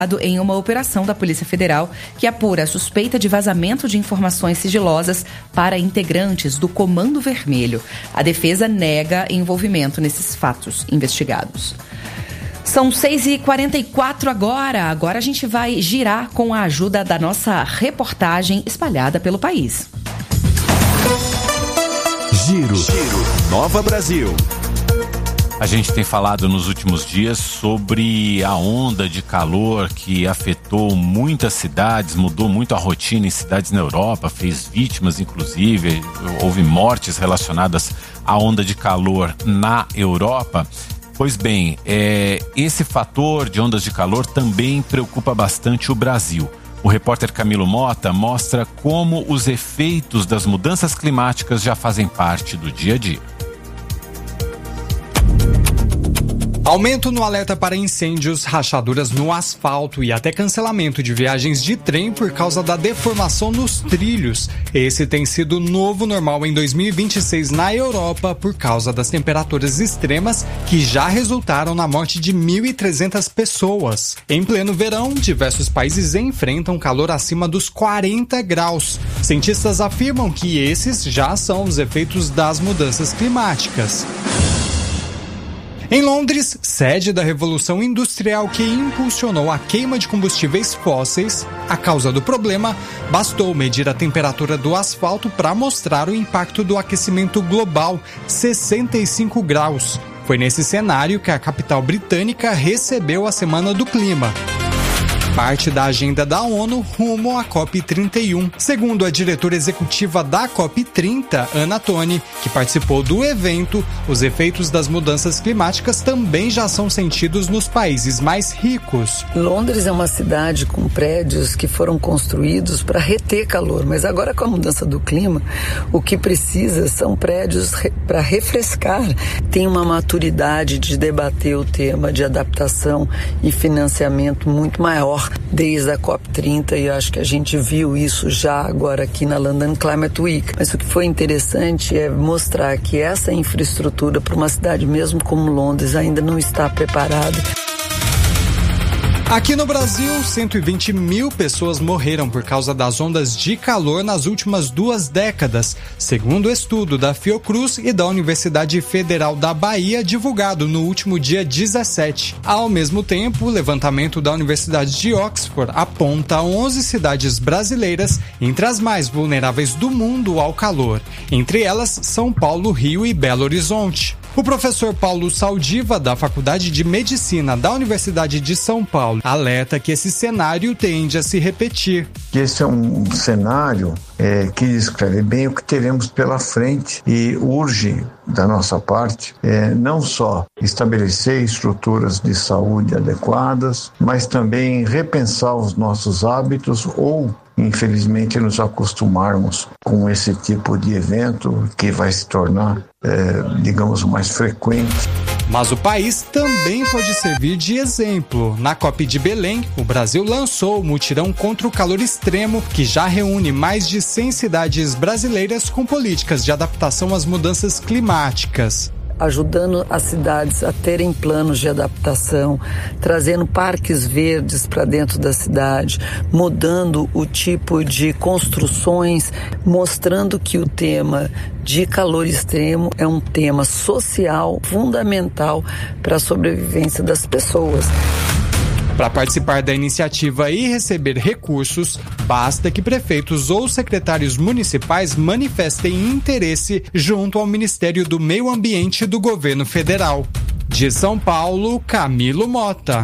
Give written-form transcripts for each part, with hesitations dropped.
em uma operação da Polícia Federal que apura a suspeita de vazamento de informações sigilosas para integrantes do Comando Vermelho. A defesa nega envolvimento nesses fatos investigados. São 6h44 agora. Agora a gente vai girar com a ajuda da nossa reportagem espalhada pelo país. Giro. Nova Brasil. A gente tem falado nos últimos dias sobre a onda de calor que afetou muitas cidades, mudou muito a rotina em cidades na Europa, fez vítimas inclusive, houve mortes relacionadas à onda de calor na Europa. Pois bem, esse fator de ondas de calor também preocupa bastante o Brasil. O repórter Camilo Mota mostra como os efeitos das mudanças climáticas já fazem parte do dia a dia. Aumento no alerta para incêndios, rachaduras no asfalto e até cancelamento de viagens de trem por causa da deformação nos trilhos. Esse tem sido o novo normal em 2026 na Europa por causa das temperaturas extremas que já resultaram na morte de 1.300 pessoas. Em pleno verão, diversos países enfrentam calor acima dos 40 graus. Cientistas afirmam que esses já são os efeitos das mudanças climáticas. Em Londres, sede da Revolução Industrial que impulsionou a queima de combustíveis fósseis, a causa do problema bastou medir a temperatura do asfalto para mostrar o impacto do aquecimento global, 65 graus. Foi nesse cenário que a capital britânica recebeu a Semana do Clima, parte da agenda da ONU rumo à COP31. Segundo a diretora executiva da COP30, Ana Toni, que participou do evento, os efeitos das mudanças climáticas também já são sentidos nos países mais ricos. Londres é uma cidade com prédios que foram construídos para reter calor, mas agora com a mudança do clima, o que precisa são prédios para refrescar. Tem uma maturidade de debater o tema de adaptação e financiamento muito maior desde a COP30, e eu acho que a gente viu isso já agora aqui na London Climate Week. Mas o que foi interessante é mostrar que essa infraestrutura para uma cidade mesmo como Londres ainda não está preparada. Aqui no Brasil, 120 mil pessoas morreram por causa das ondas de calor nas últimas 2 décadas, segundo o estudo da Fiocruz e da Universidade Federal da Bahia, divulgado no último dia 17. Ao mesmo tempo, o levantamento da Universidade de Oxford aponta 11 cidades brasileiras entre as mais vulneráveis do mundo ao calor, entre elas São Paulo, Rio e Belo Horizonte. O professor Paulo Saldiva, da Faculdade de Medicina da Universidade de São Paulo, alerta que esse cenário tende a se repetir. Esse é um cenário que descreve bem o que teremos pela frente e urge, da nossa parte, não só estabelecer estruturas de saúde adequadas, mas também repensar os nossos hábitos ou, infelizmente, nos acostumarmos com esse tipo de evento que vai se tornar, digamos, mais frequente. Mas o país também pode servir de exemplo. Na COP de Belém, o Brasil lançou o mutirão contra o calor extremo, que já reúne mais de 100 cidades brasileiras com políticas de adaptação às mudanças climáticas. Ajudando as cidades a terem planos de adaptação, trazendo parques verdes para dentro da cidade, mudando o tipo de construções, mostrando que o tema de calor extremo é um tema social fundamental para a sobrevivência das pessoas. Para participar da iniciativa e receber recursos, basta que prefeitos ou secretários municipais manifestem interesse junto ao Ministério do Meio Ambiente do Governo Federal. De São Paulo, Camilo Mota.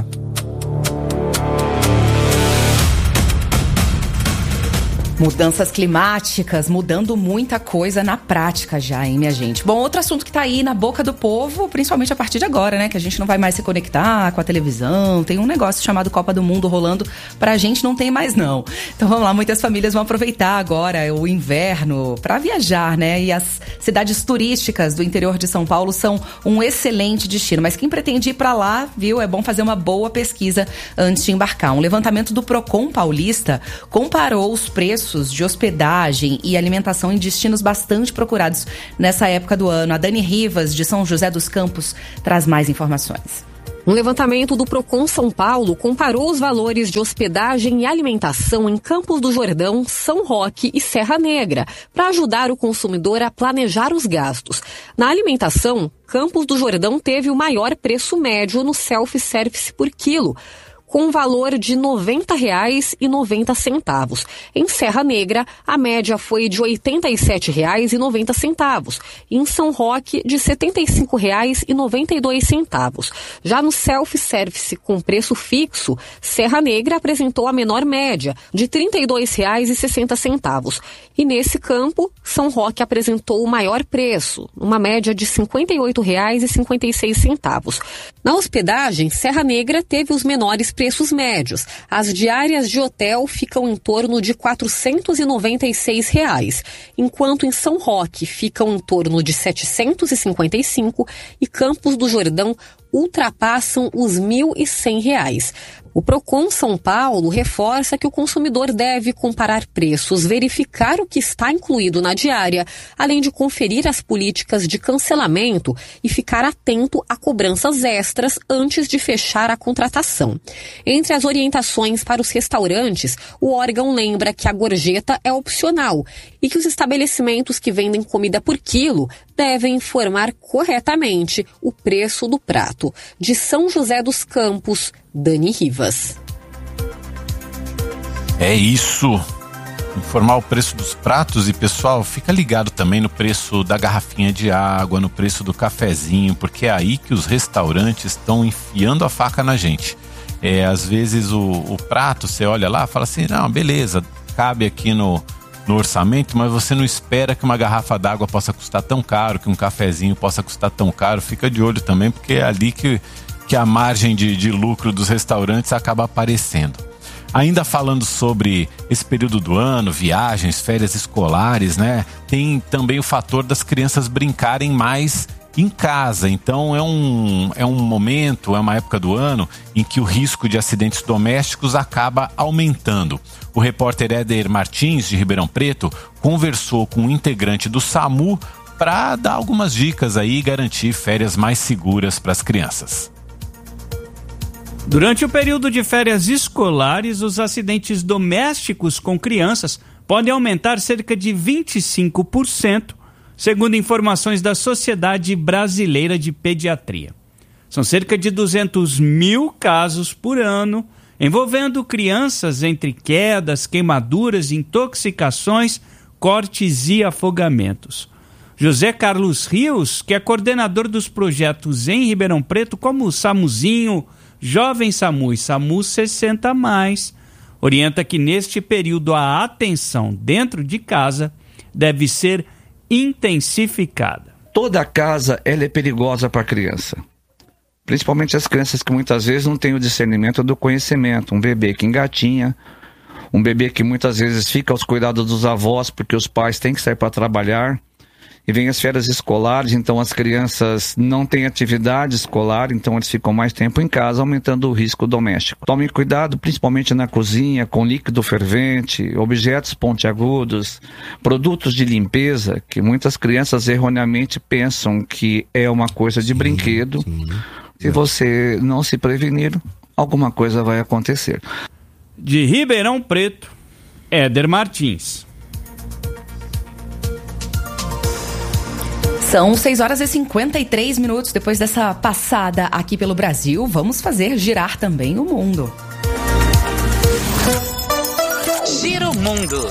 Mudanças climáticas, mudando muita coisa na prática já, hein, minha gente? Bom, outro assunto que tá aí na boca do povo, principalmente a partir de agora, né? Que a gente não vai mais se conectar com a televisão, tem um negócio chamado Copa do Mundo rolando, pra gente não tem mais não. Então vamos lá, muitas famílias vão aproveitar agora o inverno pra viajar, né? E as cidades turísticas do interior de São Paulo são um excelente destino, mas quem pretende ir pra lá, viu, é bom fazer uma boa pesquisa antes de embarcar. Um levantamento do Procon Paulista comparou os preços de hospedagem e alimentação em destinos bastante procurados nessa época do ano. A Dani Rivas, de São José dos Campos, traz mais informações. Um levantamento do Procon São Paulo comparou os valores de hospedagem e alimentação em Campos do Jordão, São Roque e Serra Negra, para ajudar o consumidor a planejar os gastos. Na alimentação, Campos do Jordão teve o maior preço médio no self-service por quilo, com um valor de R$ 90,90. Em Serra Negra, a média foi de R$ 87,90 e em São Roque, de R$ 75,92. Já no self-service com preço fixo, Serra Negra apresentou a menor média, de R$ 32,60. E nesse campo, São Roque apresentou o maior preço, uma média de R$ 58,56. Na hospedagem, Serra Negra teve os menores preços médios. As diárias de hotel ficam em torno de R$ 496, enquanto em São Roque ficam em torno de R$ 755 e Campos do Jordão ultrapassam os R$ 1.100. O Procon São Paulo reforça que o consumidor deve comparar preços, verificar o que está incluído na diária, além de conferir as políticas de cancelamento e ficar atento a cobranças extras antes de fechar a contratação. Entre as orientações para os restaurantes, o órgão lembra que a gorjeta é opcional e que os estabelecimentos que vendem comida por quilo devem informar corretamente o preço do prato. De São José dos Campos, Dani Rivas. É isso. Informar o preço dos pratos e, pessoal, fica ligado também no preço da garrafinha de água, no preço do cafezinho, porque é aí que os restaurantes estão enfiando a faca na gente. Às vezes o prato, você olha lá e fala assim, não, beleza, cabe aqui no orçamento, mas você não espera que uma garrafa d'água possa custar tão caro, que um cafezinho possa custar tão caro. Fica de olho também, porque é ali que a margem de lucro dos restaurantes acaba aparecendo. Ainda falando sobre esse período do ano, viagens, férias escolares, né? Tem também o fator das crianças brincarem mais em casa. Então é um momento, é uma época do ano em que o risco de acidentes domésticos acaba aumentando. O repórter Éder Martins, de Ribeirão Preto, conversou com um integrante do SAMU para dar algumas dicas aí e garantir férias mais seguras para as crianças. Durante o período de férias escolares, os acidentes domésticos com crianças podem aumentar cerca de 25%, segundo informações da Sociedade Brasileira de Pediatria. São cerca de 200 mil casos por ano, envolvendo crianças entre quedas, queimaduras, intoxicações, cortes e afogamentos. José Carlos Rios, que é coordenador dos projetos em Ribeirão Preto, como o SAMUzinho, Jovem SAMU e SAMU 60+, orienta que neste período a atenção dentro de casa deve ser intensificada. Toda casa ela é perigosa para a criança, principalmente as crianças que muitas vezes não têm o discernimento do conhecimento. Um bebê que engatinha, um bebê que muitas vezes fica aos cuidados dos avós porque os pais têm que sair para trabalhar. E vem as férias escolares, então as crianças não têm atividade escolar, então eles ficam mais tempo em casa, aumentando o risco doméstico. Tomem cuidado, principalmente na cozinha, com líquido fervente, objetos pontiagudos, produtos de limpeza, que muitas crianças erroneamente pensam que é uma coisa de brinquedo. Se você não se prevenir, alguma coisa vai acontecer. De Ribeirão Preto, Éder Martins. São 6h53 depois dessa passada aqui pelo Brasil. Vamos fazer girar também o mundo. Gira o mundo.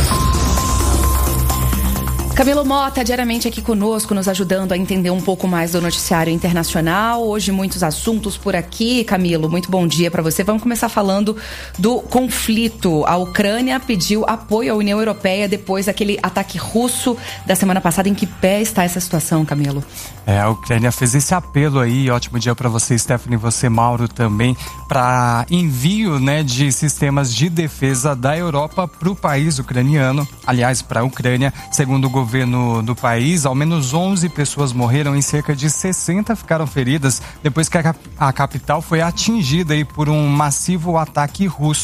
Camilo Mota, diariamente aqui conosco, nos ajudando a entender um pouco mais do noticiário internacional. Hoje, muitos assuntos por aqui. Camilo, muito bom dia para você. Vamos começar falando do conflito. A Ucrânia pediu apoio à União Europeia depois daquele ataque russo da semana passada. Em que pé está essa situação, Camilo? A Ucrânia fez esse apelo aí, ótimo dia para você, Stephanie, você, Mauro, também, para envio, de sistemas de defesa da Europa para o país ucraniano, aliás, para a Ucrânia. Segundo o governo do país, ao menos 11 pessoas morreram e cerca de 60 ficaram feridas depois que a capital foi atingida aí por um massivo ataque russo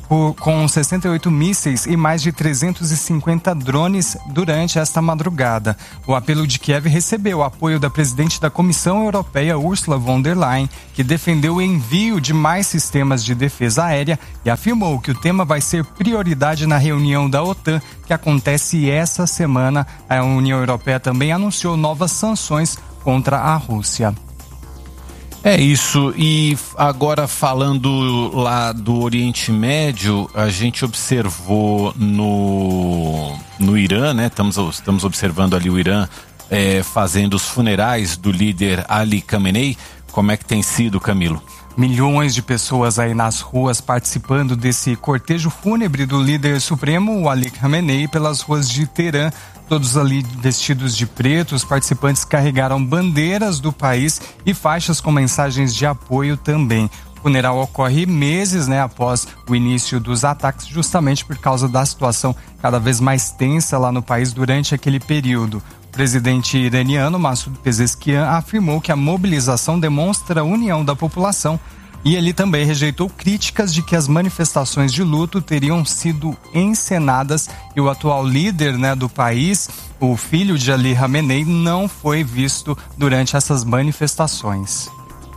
com 68 mísseis e mais de 350 drones durante esta madrugada. O apelo de Kiev recebeu o apoio da presidente da Comissão Europeia, Ursula von der Leyen, que defendeu o envio de mais sistemas de defesa aérea e afirmou que o tema vai ser prioridade na reunião da OTAN, que acontece essa semana. A União Europeia também anunciou novas sanções contra a Rússia. É isso, e agora falando lá do Oriente Médio, a gente observou no Irã, né? Estamos observando ali o Irã fazendo os funerais do líder Ali Khamenei. Como é que tem sido, Camilo? Milhões de pessoas aí nas ruas participando desse cortejo fúnebre do líder supremo, o Ali Khamenei, pelas ruas de Teherã. Todos ali vestidos de preto, os participantes carregaram bandeiras do país e faixas com mensagens de apoio também. O funeral ocorre meses, após o início dos ataques, justamente por causa da situação cada vez mais tensa lá no país durante aquele período. O presidente iraniano, Massoud Pezeshkian, afirmou que a mobilização demonstra a união da população. E ele também rejeitou críticas de que as manifestações de luto teriam sido encenadas e o atual líder do país, o filho de Ali Khamenei, não foi visto durante essas manifestações.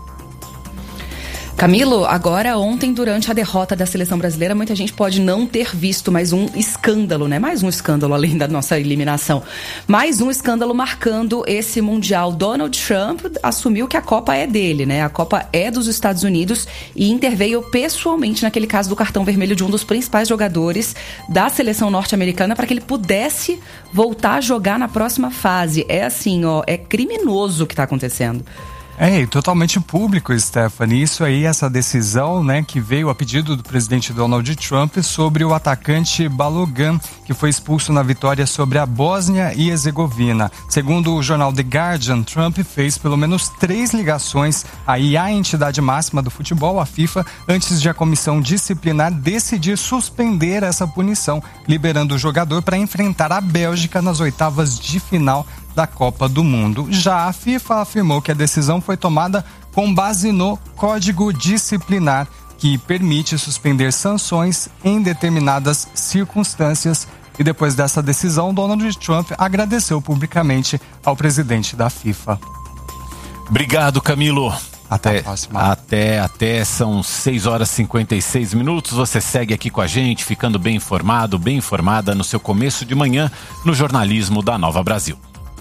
Camilo, agora ontem, durante a derrota da seleção brasileira, muita gente pode não ter visto mais um escândalo, Mais um escândalo além da nossa eliminação. Mais um escândalo marcando esse Mundial. Donald Trump assumiu que a Copa é dele, A Copa é dos Estados Unidos e interveio pessoalmente naquele caso do cartão vermelho de um dos principais jogadores da seleção norte-americana para que ele pudesse voltar a jogar na próxima fase. É assim, é criminoso o que está acontecendo. Totalmente público, Stephanie. Isso aí, essa decisão, que veio a pedido do presidente Donald Trump sobre o atacante Balogun, que foi expulso na vitória sobre a Bósnia e Herzegovina. Segundo o jornal The Guardian, Trump fez pelo menos 3 ligações aí à entidade máxima do futebol, a FIFA, antes de a comissão disciplinar decidir suspender essa punição, liberando o jogador para enfrentar a Bélgica nas oitavas de final da Copa do Mundo. Já a FIFA afirmou que a decisão foi tomada com base no Código Disciplinar, que permite suspender sanções em determinadas circunstâncias. E depois dessa decisão, Donald Trump agradeceu publicamente ao presidente da FIFA. Obrigado, Camilo. Até a próxima. Até são 6h56. Você segue aqui com a gente, ficando bem informado, bem informada no seu começo de manhã no jornalismo da Nova Brasil.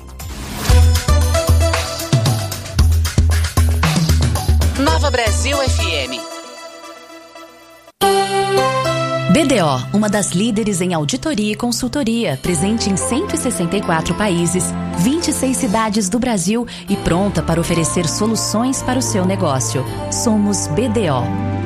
Nova Brasil FM. BDO, uma das líderes em auditoria e consultoria, presente em 164 países, 26 cidades do Brasil e pronta para oferecer soluções para o seu negócio. Somos BDO.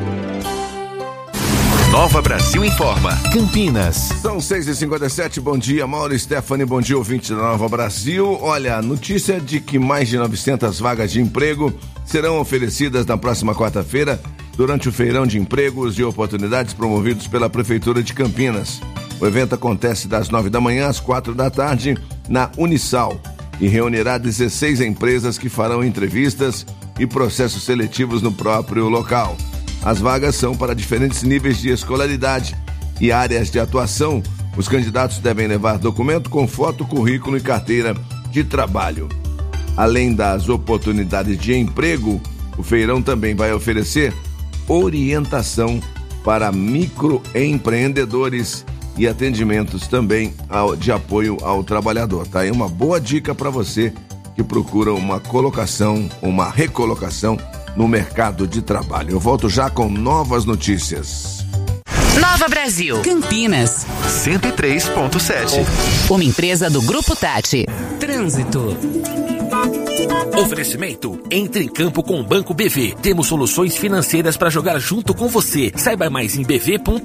Nova Brasil informa. Campinas. São 6h57, bom dia, Mauro e Stephanie, bom dia, ouvinte da Nova Brasil. Olha, a notícia de que mais de 900 vagas de emprego serão oferecidas na próxima quarta-feira durante o feirão de empregos e oportunidades promovidos pela Prefeitura de Campinas. O evento acontece das 9 da manhã às 4 da tarde na Unisal e reunirá 16 empresas que farão entrevistas e processos seletivos no próprio local. As vagas são para diferentes níveis de escolaridade e áreas de atuação. Os candidatos devem levar documento com foto, currículo e carteira de trabalho. Além das oportunidades de emprego, o feirão também vai oferecer orientação para microempreendedores e atendimentos também de apoio ao trabalhador. Tá aí uma boa dica para você que procura uma colocação, uma recolocação no mercado de trabalho. Eu volto já com novas notícias. Nova Brasil. Campinas. 103.7. Uma empresa do Grupo Tati. Trânsito. Oferecimento: entre em campo com o Banco BV. Temos soluções financeiras para jogar junto com você. Saiba mais em bv.com.br.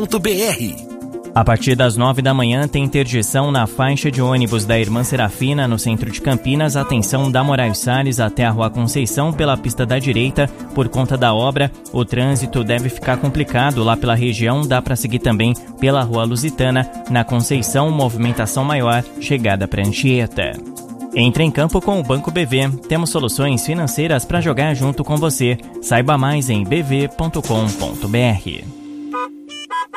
A partir das 9 da manhã tem interdição na faixa de ônibus da Irmã Serafina, no centro de Campinas. Atenção da Moraes Salles até a Rua Conceição pela pista da direita. Por conta da obra, o trânsito deve ficar complicado lá pela região. Dá para seguir também pela Rua Lusitana. Na Conceição, movimentação maior, chegada para Anchieta. Entre em campo com o Banco BV. Temos soluções financeiras para jogar junto com você. Saiba mais em bv.com.br.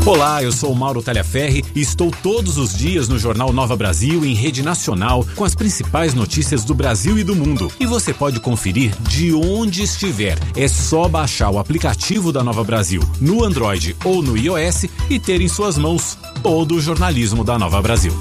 Olá, eu sou o Mauro Talhaferri e estou todos os dias no Jornal Nova Brasil em rede nacional com as principais notícias do Brasil e do mundo. E você pode conferir de onde estiver. É só baixar o aplicativo da Nova Brasil no Android ou no iOS e ter em suas mãos todo o jornalismo da Nova Brasil.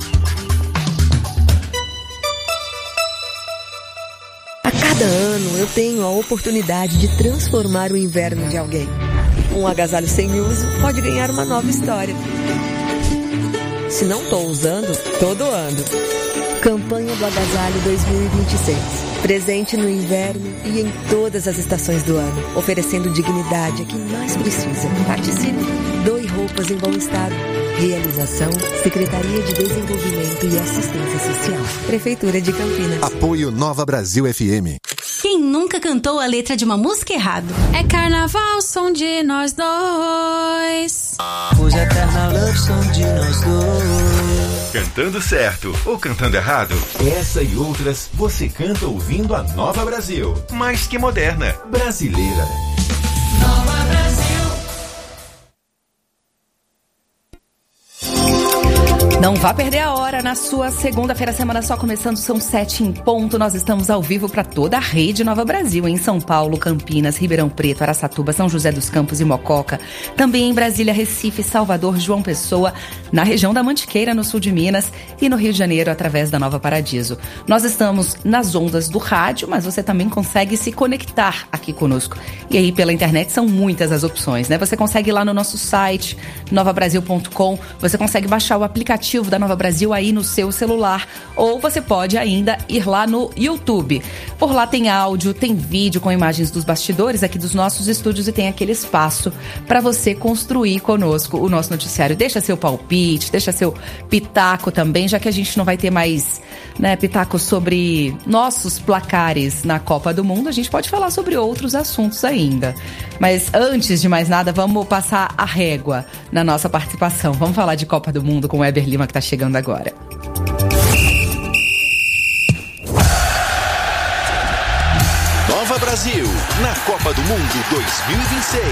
A cada ano eu tenho a oportunidade de transformar o inverno de alguém. Um agasalho sem uso pode ganhar uma nova história. Se não estou usando, estou doando. Campanha do Agasalho 2026. Presente no inverno e em todas as estações do ano, oferecendo dignidade a quem mais precisa. Participe. Doe roupas em bom estado. Realização, Secretaria de Desenvolvimento e Assistência Social. Prefeitura de Campinas. Apoio Nova Brasil FM. Quem nunca cantou a letra de uma música errado? É carnaval, som de nós dois. Hoje é carnaval, som de nós dois. Cantando certo ou cantando errado? Essa e outras você canta ouvindo a Nova Brasil. Mais que moderna, brasileira. Nova Brasil. Não vá perder a hora na sua segunda-feira, semana só começando, são 7 em ponto. Nós estamos ao vivo para toda a rede Nova Brasil, em São Paulo, Campinas, Ribeirão Preto, Araçatuba, São José dos Campos e Mococa. Também em Brasília, Recife, Salvador, João Pessoa, na região da Mantiqueira, no sul de Minas, e no Rio de Janeiro, através da Nova Paradiso. Nós estamos nas ondas do rádio, mas você também consegue se conectar aqui conosco. E aí, pela internet, são muitas as opções, né? Você consegue ir lá no nosso site, novabrasil.com, você consegue baixar o aplicativo da Nova Brasil aí no seu celular, ou você pode ainda ir lá no YouTube. Por lá tem áudio, tem vídeo com imagens dos bastidores aqui dos nossos estúdios e tem aquele espaço para você construir conosco o nosso noticiário. Deixa seu palpite, deixa seu pitaco também, já que a gente não vai ter mais, né, pitaco sobre nossos placares na Copa do Mundo, a gente pode falar sobre outros assuntos ainda. Mas antes de mais nada, vamos passar a régua na nossa participação. Vamos falar de Copa do Mundo com o Weber Lima, que está chegando agora. Nova Brasil, na Copa do Mundo 2026.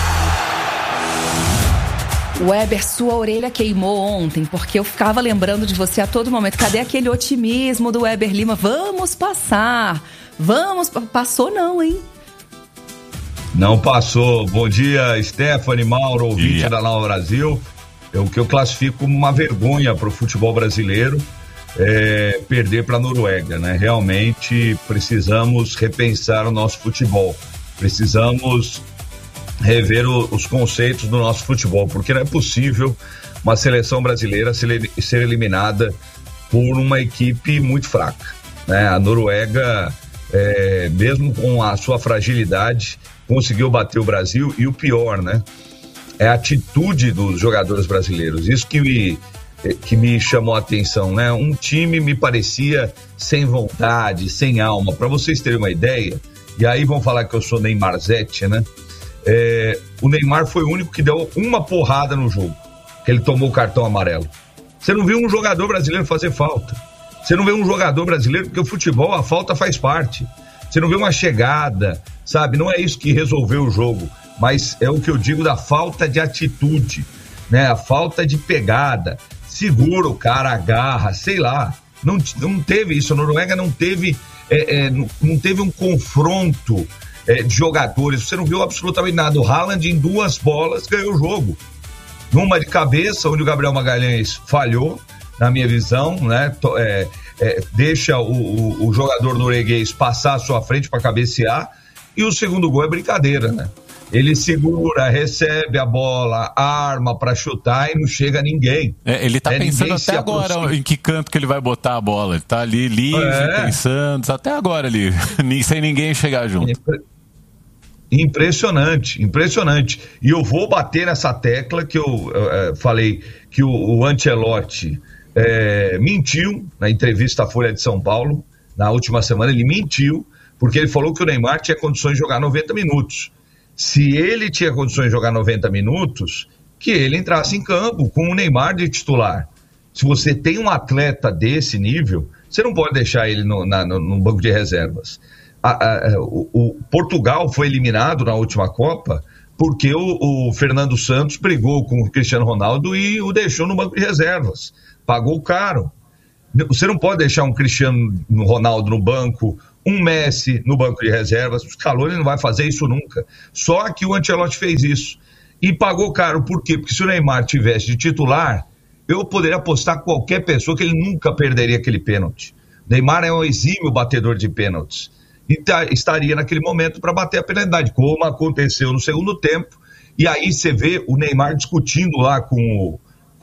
Weber, sua orelha queimou ontem, porque eu ficava lembrando de você a todo momento. Cadê aquele otimismo do Weber Lima? Vamos passar! Vamos! Passou não, hein? Não passou. Bom dia, Stephanie, Mauro, ouvinte da Nova Brasil. O que eu classifico como uma vergonha para o futebol brasileiro é perder para a Noruega, né? Realmente precisamos repensar o nosso futebol. Precisamos rever os conceitos do nosso futebol, porque não é possível uma seleção brasileira ser eliminada por uma equipe muito fraca, né? A Noruega, mesmo com a sua fragilidade, conseguiu bater o Brasil, e o pior, né, é a atitude dos jogadores brasileiros. Isso que me chamou a atenção, né? Um time me parecia sem vontade, sem alma. Para vocês terem uma ideia, e aí vão falar que eu sou Neymarzete, né? O Neymar foi o único que deu uma porrada no jogo, que ele tomou o cartão amarelo. Você não viu um jogador brasileiro fazer falta. Você não vê um jogador brasileiro, porque o futebol, a falta faz parte. Você não vê uma chegada, sabe? Não é isso que resolveu o jogo, mas é o que eu digo da falta de atitude, né? A falta de pegada. Segura o cara, agarra, sei lá. Não teve isso. A Noruega não teve um confronto de jogadores. Você não viu absolutamente nada. O Haaland, em 2 bolas, ganhou o jogo. Numa de cabeça, onde o Gabriel Magalhães falhou, na minha visão, né? Deixa o jogador norueguês passar à sua frente para cabecear, e o segundo gol é brincadeira, né? Ele segura, recebe a bola, arma para chutar e não chega a ninguém. Ele tá pensando até agora em que canto que ele vai botar a bola. Ele tá ali livre, pensando, até agora ali, sem ninguém chegar junto. Impressionante. E eu vou bater nessa tecla que eu falei que o Ancelotti mentiu na entrevista à Folha de São Paulo, na última semana. Ele mentiu, porque ele falou que o Neymar tinha condições de jogar 90 minutos. Se ele tinha condições de jogar 90 minutos, que ele entrasse em campo com o Neymar de titular. Se você tem um atleta desse nível, você não pode deixar ele no banco de reservas. O Portugal foi eliminado na última Copa porque o Fernando Santos brigou com o Cristiano Ronaldo e o deixou no banco de reservas. Pagou caro. Você não pode deixar um Cristiano Ronaldo no banco, um Messi no banco de reservas. O Scaloni não vai fazer isso nunca. Só que o Ancelotti fez isso. E pagou caro. Por quê? Porque se o Neymar tivesse de titular, eu poderia apostar qualquer pessoa que ele nunca perderia aquele pênalti. Neymar é um exímio batedor de pênaltis. E estaria naquele momento para bater a penalidade, como aconteceu no segundo tempo. E aí você vê o Neymar discutindo lá com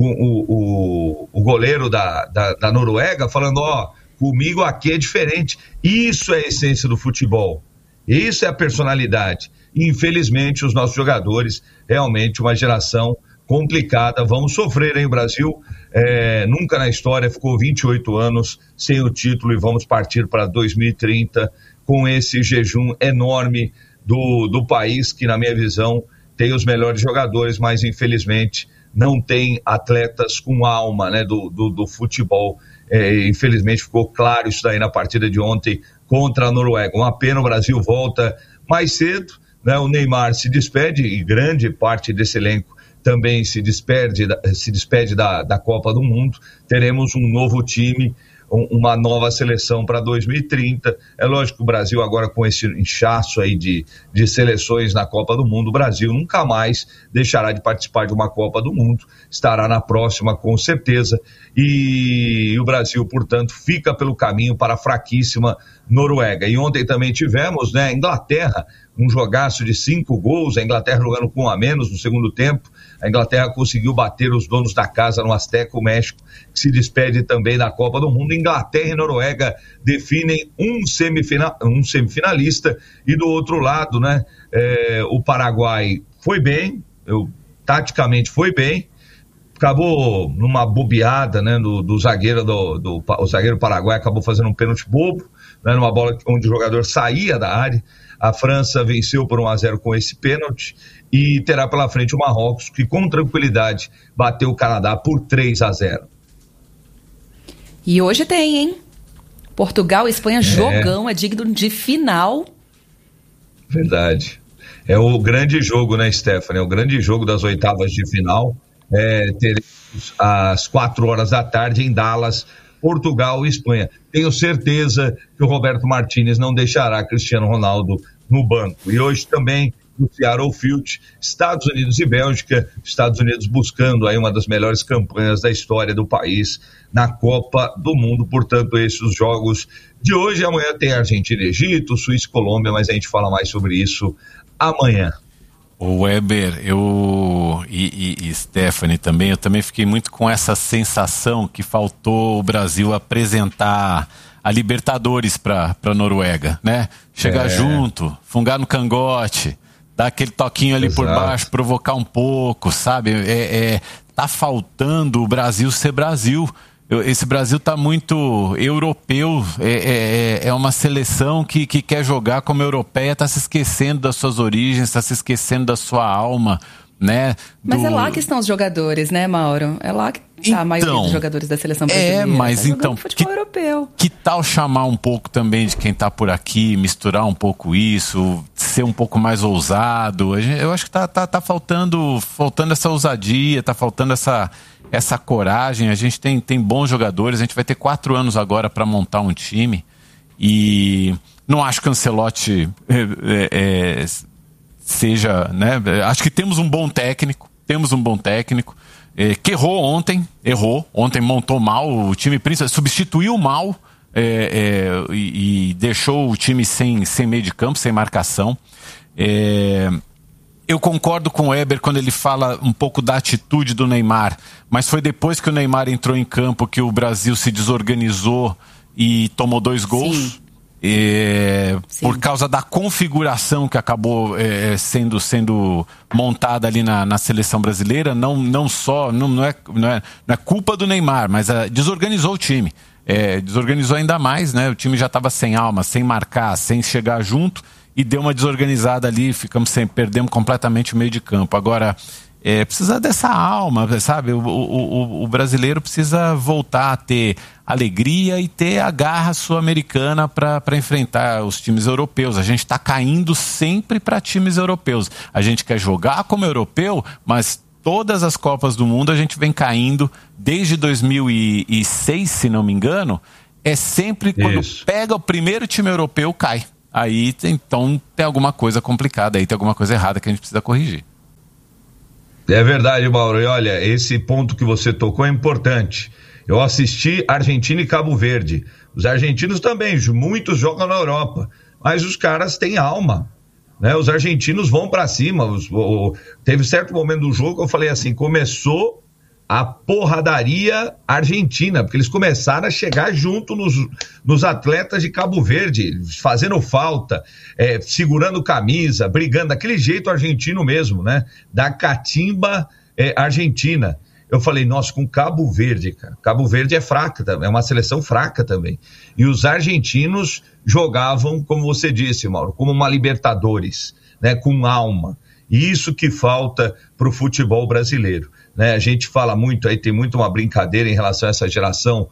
o goleiro da Noruega, falando, comigo aqui é diferente. Isso é a essência do futebol. Isso é a personalidade. E, infelizmente, os nossos jogadores, realmente uma geração complicada. Vamos sofrer, hein, Brasil? Nunca na história ficou 28 anos sem o título e vamos partir para 2030 com esse jejum enorme do país, que, na minha visão, tem os melhores jogadores, mas, infelizmente, não tem atletas com alma, né, do futebol. Infelizmente ficou claro isso daí na partida de ontem contra a Noruega. Uma pena, o Brasil volta mais cedo, né? O Neymar se despede e grande parte desse elenco também se despede da Copa do Mundo. Teremos um novo time, uma nova seleção para 2030. É lógico que o Brasil agora, com esse inchaço aí de seleções na Copa do Mundo, o Brasil nunca mais deixará de participar de uma Copa do Mundo, estará na próxima com certeza, e o Brasil, portanto, fica pelo caminho para a fraquíssima Noruega. E ontem também tivemos, né, Inglaterra, um jogaço de 5 gols, a Inglaterra jogando com 1 a menos no segundo tempo. A Inglaterra conseguiu bater os donos da casa no Azteca, o México, que se despede também da Copa do Mundo. Inglaterra e Noruega definem um semifinalista, e do outro lado, né, o Paraguai foi bem, taticamente foi bem, acabou numa bobeada, né, do zagueiro o zagueiro paraguai acabou fazendo um pênalti bobo, né, numa bola onde o jogador saía da área. A França venceu por 1-0 com esse pênalti e terá pela frente o Marrocos, que com tranquilidade bateu o Canadá por 3-0. E hoje tem, hein? Portugal e Espanha, jogão, é digno de final. Verdade. É o grande jogo, né, Stephanie? É o grande jogo das oitavas de final. Teremos às 4 horas da tarde em Dallas, Portugal e Espanha. Tenho certeza que o Roberto Martínez não deixará Cristiano Ronaldo no banco. E hoje também no Seattle Field, Estados Unidos e Bélgica, Estados Unidos buscando aí uma das melhores campanhas da história do país na Copa do Mundo. Portanto, esses os jogos de hoje. Amanhã tem Argentina e Egito, Suíça e Colômbia, mas a gente fala mais sobre isso amanhã. O Weber, e Stephanie também, eu também fiquei muito com essa sensação que faltou o Brasil apresentar a Libertadores para a Noruega, né? Chegar junto, fungar no cangote, dar aquele toquinho ali por baixo, provocar um pouco, sabe? Tá faltando o Brasil ser Brasil. Esse Brasil tá muito europeu, é uma seleção que quer jogar como europeia, tá se esquecendo das suas origens, tá se esquecendo da sua alma, né? Mas é lá que estão os jogadores, né, Mauro? É lá que tá a maioria dos jogadores da seleção brasileira. Mas tá então, futebol europeu. Que tal chamar um pouco também de quem tá por aqui, misturar um pouco isso, ser um pouco mais ousado? Eu acho que tá faltando essa ousadia, tá faltando essa coragem. A gente tem bons jogadores, a gente vai ter 4 anos agora para montar um time, e não acho que o Ancelotti seja, né? Acho que temos um bom técnico, que errou ontem montou mal o time, substituiu mal e deixou o time sem meio de campo, sem marcação. Eu concordo com o Weber quando ele fala um pouco da atitude do Neymar, mas foi depois que o Neymar entrou em campo que o Brasil se desorganizou e tomou 2 gols. Por causa da configuração que acabou sendo montada ali na seleção brasileira. Não é culpa do Neymar, mas desorganizou o time. Desorganizou ainda mais, né? O time já estava sem alma, sem marcar, sem chegar junto, e deu uma desorganizada ali, perdemos completamente o meio de campo. Agora, precisa dessa alma, sabe? O brasileiro precisa voltar a ter alegria e ter a garra sul-americana para enfrentar os times europeus. A gente está caindo sempre para times europeus. A gente quer jogar como europeu, mas todas as Copas do Mundo a gente vem caindo desde 2006, se não me engano. É sempre quando pega o primeiro time europeu, cai. Aí, então, tem alguma coisa complicada aí, tem alguma coisa errada que a gente precisa corrigir. É verdade, Mauro. E olha, esse ponto que você tocou é importante. Eu assisti Argentina e Cabo Verde. Os argentinos também, muitos jogam na Europa, mas os caras têm alma, né? Os argentinos vão pra cima. Teve certo momento do jogo que eu falei assim, começou a porradaria argentina, porque eles começaram a chegar junto nos atletas de Cabo Verde, fazendo falta, segurando camisa, brigando, daquele jeito argentino mesmo, né? Da catimba argentina. Eu falei, nossa, com Cabo Verde, cara. Cabo Verde é fraca, é uma seleção fraca também. E os argentinos jogavam, como você disse, Mauro, como uma Libertadores, né? Com alma. E isso que falta pro futebol brasileiro, né? A gente fala muito aí, tem muito uma brincadeira em relação a essa geração,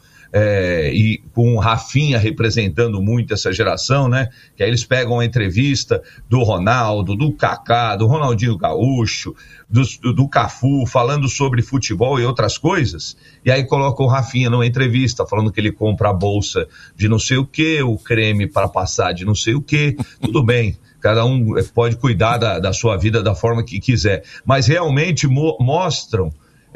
e com o Rafinha representando muito essa geração, né? Que aí eles pegam a entrevista do Ronaldo, do Kaká, do Ronaldinho Gaúcho, do Cafu, falando sobre futebol e outras coisas, e aí colocam o Rafinha numa entrevista, falando que ele compra a bolsa de não sei o que, o creme para passar de não sei o que, tudo bem. Cada um pode cuidar da sua vida da forma que quiser, mas realmente mostram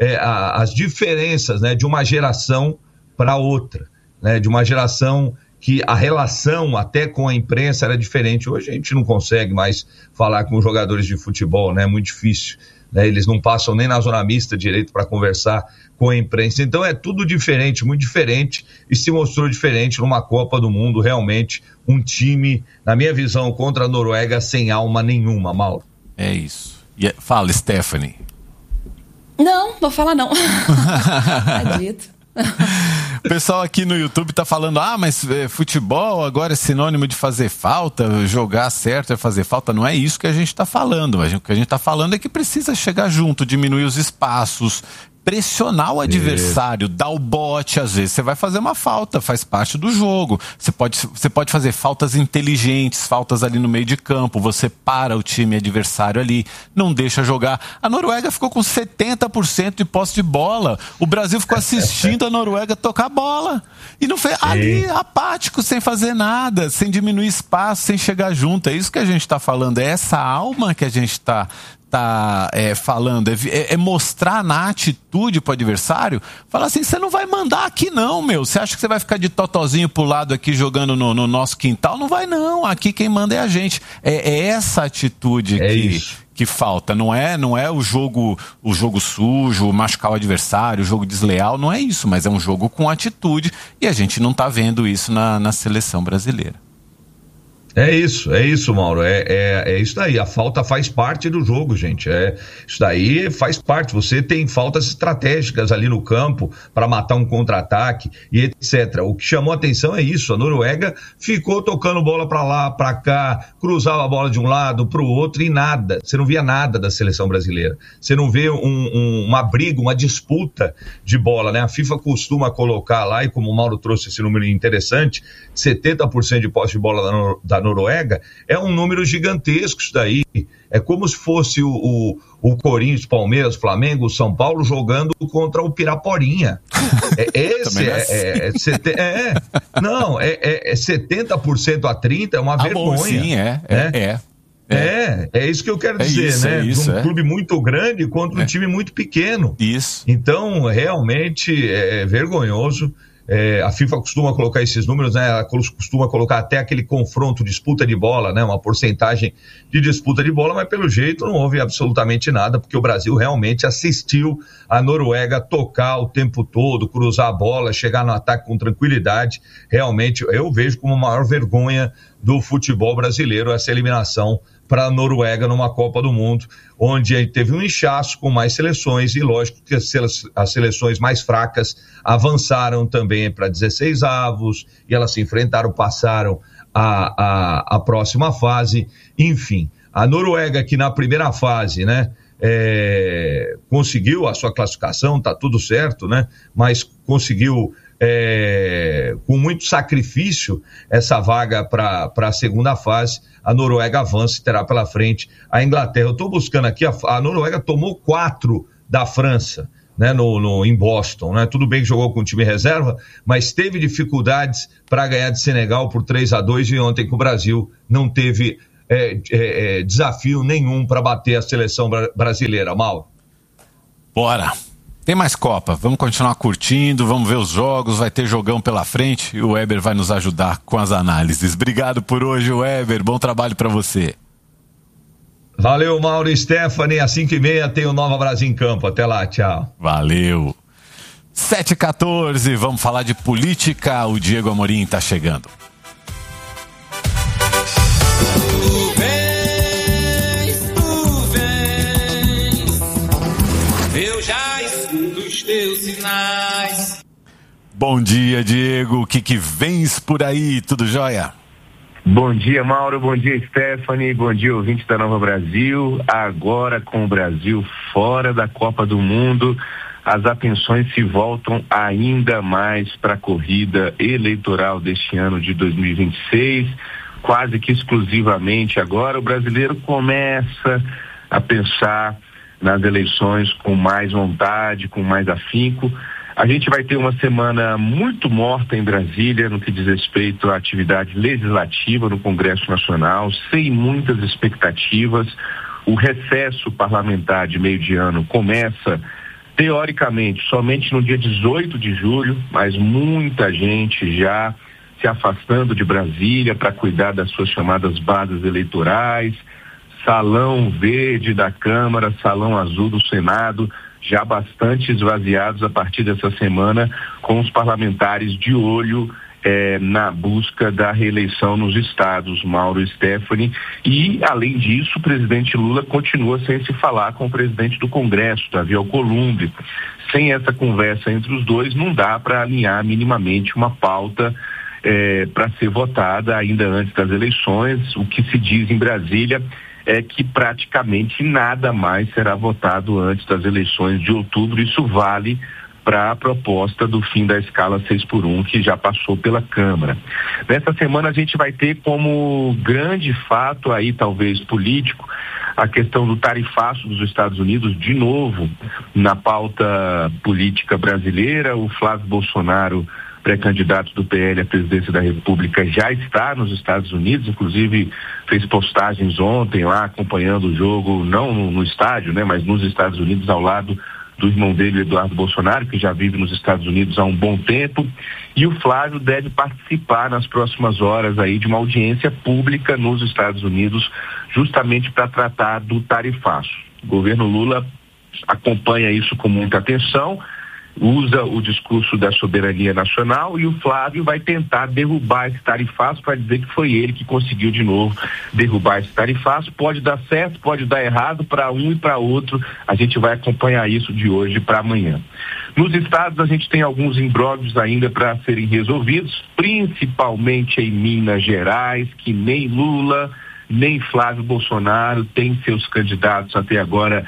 as diferenças, né, de uma geração para outra, né, de uma geração que a relação até com a imprensa era diferente. Hoje a gente não consegue mais falar com os jogadores de futebol, né, é muito difícil, né, eles não passam nem na zona mista direito para conversar com a imprensa, então é tudo diferente, muito diferente, e se mostrou diferente numa Copa do Mundo, realmente um time, na minha visão, contra a Noruega sem alma nenhuma, Mauro. É isso. Fala, Stephanie. Não, vou falar não. Acredito. O pessoal aqui no YouTube tá falando, mas futebol agora é sinônimo de fazer falta, jogar certo é fazer falta. Não é isso que a gente tá falando. O que a gente tá falando é que precisa chegar junto, diminuir os espaços, pressionar o adversário, dar o bote. Às vezes você vai fazer uma falta, faz parte do jogo. Você pode fazer faltas inteligentes, faltas ali no meio de campo, você para o time adversário ali, não deixa jogar. A Noruega ficou com 70% de posse de bola, o Brasil ficou assistindo a Noruega tocar bola, e não fez ali, apático, sem fazer nada, sem diminuir espaço, sem chegar junto. É isso que a gente está falando, é essa alma que a gente está falando, é mostrar na atitude pro adversário, falar assim, você não vai mandar aqui não, meu, você acha que você vai ficar de totozinho pro lado aqui jogando no nosso quintal? Não vai não, aqui quem manda é a gente. É essa atitude que falta, não é o jogo sujo, machucar o adversário, o jogo desleal, não é isso, mas é um jogo com atitude, e a gente não tá vendo isso na seleção brasileira. É isso, Mauro, é isso daí, a falta faz parte do jogo, gente, isso daí faz parte, você tem faltas estratégicas ali no campo para matar um contra-ataque e etc. O que chamou a atenção é isso, a Noruega ficou tocando bola para lá, para cá, cruzava a bola de um lado para o outro e nada, você não via nada da seleção brasileira, você não vê uma briga, uma disputa de bola, né? A FIFA costuma colocar lá, e como o Mauro trouxe esse número interessante, 70% de posse de bola da Noruega, é um número gigantesco isso daí, é como se fosse o Corinthians, Palmeiras, Flamengo, o São Paulo jogando contra o Piraporinha. É 70% a 30%, é uma vergonha. Bom, sim, é isso que eu quero dizer, isso, né? De um clube muito grande contra um time muito pequeno. Isso. Então, realmente é vergonhoso. A FIFA costuma colocar esses números, né? Ela costuma colocar até aquele confronto, disputa de bola, né? Uma porcentagem de disputa de bola, mas pelo jeito não houve absolutamente nada, porque o Brasil realmente assistiu a Noruega tocar o tempo todo, cruzar a bola, chegar no ataque com tranquilidade. Realmente, eu vejo como a maior vergonha do futebol brasileiro essa eliminação para a Noruega numa Copa do Mundo, onde teve um inchaço com mais seleções, e lógico que as seleções mais fracas avançaram também para 16 avos, e elas se enfrentaram, passaram a próxima fase. Enfim, a Noruega, que na primeira fase, né, conseguiu a sua classificação, tá tudo certo, né? Mas conseguiu com muito sacrifício essa vaga para a segunda fase. A Noruega avança e terá pela frente a Inglaterra. Eu estou buscando aqui, a Noruega tomou 4 da França, né, em Boston, né? Tudo bem que jogou com o time reserva, mas teve dificuldades para ganhar de Senegal por 3-2, e ontem com o Brasil não teve desafio nenhum para bater a seleção brasileira. Mauro. Bora! Tem mais Copa, vamos continuar curtindo, vamos ver os jogos, vai ter jogão pela frente e o Weber vai nos ajudar com as análises. Obrigado por hoje, Weber, bom trabalho para você. Valeu, Mauro e Stephanie, às 5h30 tem o Nova Brasil em campo, até lá, tchau. Valeu. 7h14, vamos falar de política, o Diego Amorim tá chegando. Eu já escuto os teus sinais. Bom dia, Diego. O que vens por aí? Tudo jóia? Bom dia, Mauro. Bom dia, Stephanie. Bom dia, ouvintes da Nova Brasil. Agora, com o Brasil fora da Copa do Mundo, as atenções se voltam ainda mais para a corrida eleitoral deste ano de 2026. Quase que exclusivamente agora, o brasileiro começa a pensar nas eleições com mais vontade, com mais afinco. A gente vai ter uma semana muito morta em Brasília no que diz respeito à atividade legislativa no Congresso Nacional, sem muitas expectativas. O recesso parlamentar de meio de ano começa, teoricamente, somente no dia 18 de julho, mas muita gente já se afastando de Brasília para cuidar das suas chamadas bases eleitorais. Salão verde da Câmara, salão azul do Senado, já bastante esvaziados a partir dessa semana, com os parlamentares de olho na busca da reeleição nos estados, Mauro e Stephanie. E, além disso, o presidente Lula continua sem se falar com o presidente do Congresso, Davi Alcolumbre. Sem essa conversa entre os dois, não dá para alinhar minimamente uma pauta para ser votada ainda antes das eleições. O que se diz em Brasília é que praticamente nada mais será votado antes das eleições de outubro. Isso vale para a proposta do fim da escala 6x1, que já passou pela Câmara. Nessa semana a gente vai ter como grande fato aí, talvez político, a questão do tarifaço dos Estados Unidos, de novo, na pauta política brasileira. O Flávio Bolsonaro, pré-candidato do PL à presidência da República, já está nos Estados Unidos, inclusive fez postagens ontem lá acompanhando o jogo, não no estádio, né, mas nos Estados Unidos, ao lado do irmão dele, Eduardo Bolsonaro, que já vive nos Estados Unidos há um bom tempo. E o Flávio deve participar nas próximas horas aí de uma audiência pública nos Estados Unidos, justamente para tratar do tarifaço. O governo Lula acompanha isso com muita atenção, usa o discurso da soberania nacional, e o Flávio vai tentar derrubar esse tarifaço para dizer que foi ele que conseguiu de novo derrubar esse tarifaço. Pode dar certo, pode dar errado para um e para outro. A gente vai acompanhar isso de hoje para amanhã. Nos estados a gente tem alguns imbróglios ainda para serem resolvidos, principalmente em Minas Gerais, que nem Lula, nem Flávio Bolsonaro têm seus candidatos até agora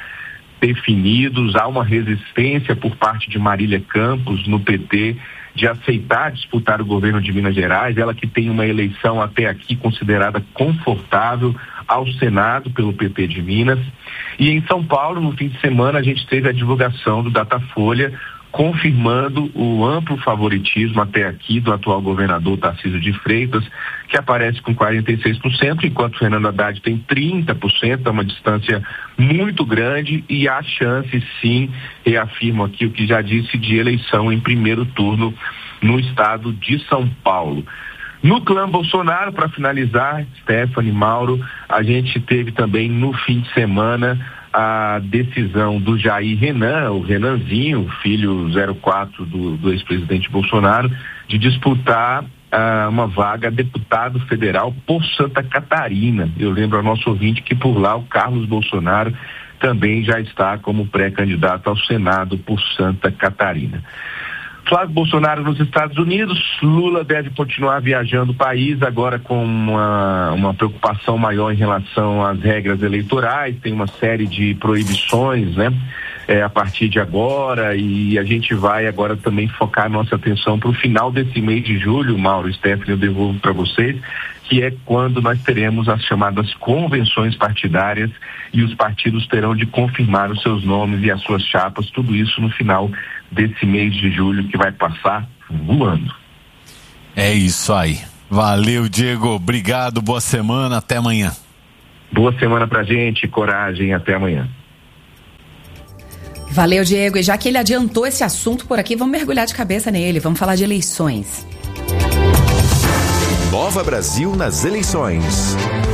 definidos. Há uma resistência por parte de Marília Campos, no PT, de aceitar disputar o governo de Minas Gerais, ela que tem uma eleição até aqui considerada confortável ao Senado pelo PP de Minas. E em São Paulo, no fim de semana, a gente teve a divulgação do Datafolha, confirmando o amplo favoritismo até aqui do atual governador Tarcísio de Freitas, que aparece com 46%, enquanto Fernando Haddad tem 30%, é uma distância muito grande, e há chance, sim, reafirmo aqui o que já disse, de eleição em primeiro turno no estado de São Paulo. No clã Bolsonaro, para finalizar, Stephanie, Mauro, a gente teve também no fim de semana a decisão do Jair Renan, o Renanzinho, filho 04 do ex-presidente Bolsonaro, de disputar uma vaga a deputado federal por Santa Catarina. Eu lembro ao nosso ouvinte que por lá o Carlos Bolsonaro também já está como pré-candidato ao Senado por Santa Catarina. Flávio Bolsonaro nos Estados Unidos. Lula deve continuar viajando o país, agora com uma preocupação maior em relação às regras eleitorais. Tem uma série de proibições, né? A partir de agora, e a gente vai agora também focar nossa atenção para o final desse mês de julho, Mauro, Stephanie, eu devolvo para vocês, que é quando nós teremos as chamadas convenções partidárias e os partidos terão de confirmar os seus nomes e as suas chapas, tudo isso no final desse mês de julho, que vai passar voando. É isso aí. Valeu, Diego. Obrigado, boa semana, até amanhã. Boa semana pra gente, coragem, até amanhã. Valeu, Diego. E já que ele adiantou esse assunto por aqui, vamos mergulhar de cabeça nele. Vamos falar de eleições. Nova Brasil nas eleições.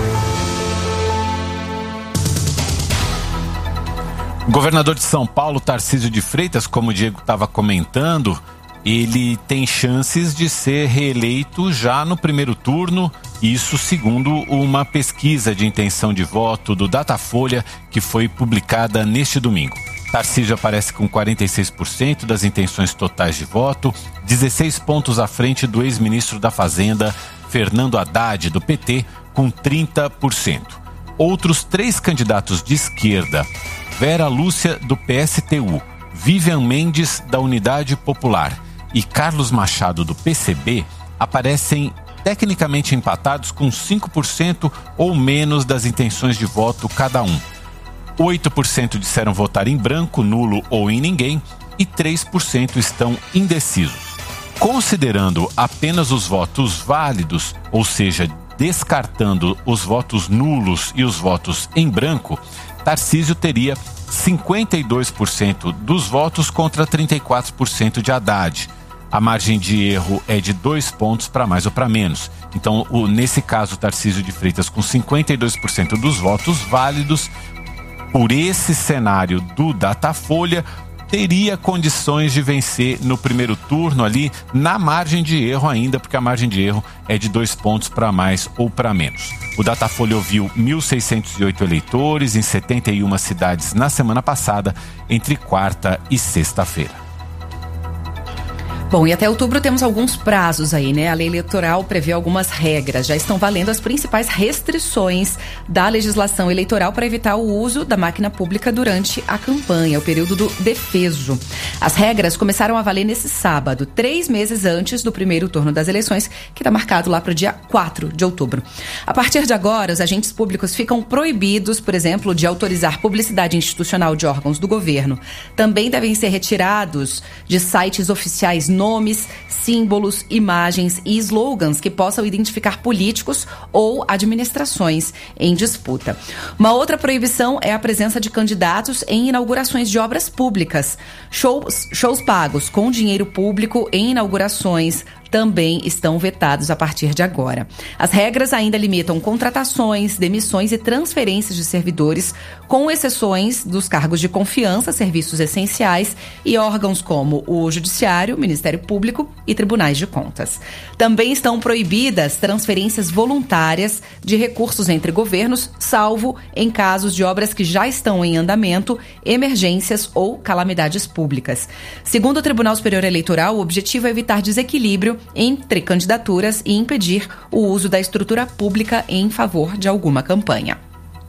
O governador de São Paulo, Tarcísio de Freitas, como o Diego estava comentando, ele tem chances de ser reeleito já no primeiro turno, isso segundo uma pesquisa de intenção de voto do Datafolha que foi publicada neste domingo. Tarcísio aparece com 46% das intenções totais de voto, 16 pontos à frente do ex-ministro da Fazenda, Fernando Haddad, do PT, com 30%. Outros 3 candidatos de esquerda, Vera Lúcia, do PSTU, Vivian Mendes, da Unidade Popular e Carlos Machado, do PCB, aparecem tecnicamente empatados com 5% ou menos das intenções de voto cada um. 8% disseram votar em branco, nulo ou em ninguém e 3% estão indecisos. Considerando apenas os votos válidos, ou seja, descartando os votos nulos e os votos em branco, Tarcísio teria 52% dos votos contra 34% de Haddad. A margem de erro é de 2 pontos para mais ou para menos. Então, nesse caso, Tarcísio de Freitas com 52% dos votos válidos, por esse cenário do Datafolha, teria condições de vencer no primeiro turno ali, na margem de erro ainda, porque a margem de erro é de 2 pontos para mais ou para menos. O Datafolha ouviu 1.608 eleitores em 71 cidades na semana passada, entre quarta e sexta-feira. Bom, e até outubro temos alguns prazos aí, né? A lei eleitoral prevê algumas regras. Já estão valendo as principais restrições da legislação eleitoral para evitar o uso da máquina pública durante a campanha, o período do defeso. As regras começaram a valer nesse sábado, 3 meses antes do primeiro turno das eleições, que está marcado lá para o dia 4 de outubro. A partir de agora, os agentes públicos ficam proibidos, por exemplo, de autorizar publicidade institucional de órgãos do governo. Também devem ser retirados de sites oficiais nomes, símbolos, imagens e slogans que possam identificar políticos ou administrações em disputa. Uma outra proibição é a presença de candidatos em inaugurações de obras públicas. Shows pagos com dinheiro público em inaugurações também estão vetados a partir de agora. As regras ainda limitam contratações, demissões e transferências de servidores, com exceções dos cargos de confiança, serviços essenciais e órgãos como o Judiciário, Ministério Público e Tribunais de Contas. Também estão proibidas transferências voluntárias de recursos entre governos, salvo em casos de obras que já estão em andamento, emergências ou calamidades públicas. Segundo o Tribunal Superior Eleitoral, o objetivo é evitar desequilíbrio entre candidaturas e impedir o uso da estrutura pública em favor de alguma campanha.